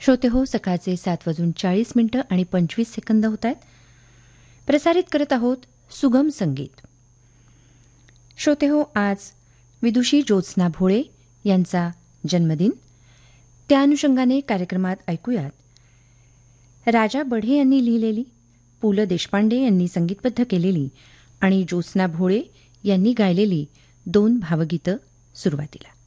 श्रोते हो, सकाळचे 7:40 होत आहेत. प्रसारित करत आहोत सुगम संगीत. श्रोते हो, आज विदुषी ज्योत्स्ना भोळे यांचा जन्मदिन. त्या अनुषंगाने कार्यक्रमात ऐकूयात राजा बढे यांनी लिहिलेली, पु ल देशपांडे यांनी संगीतबद्ध केलेली आणि ज्योत्स्ना भोळे यांनी गायलेली 2 भावगीतं सुरुवातीला.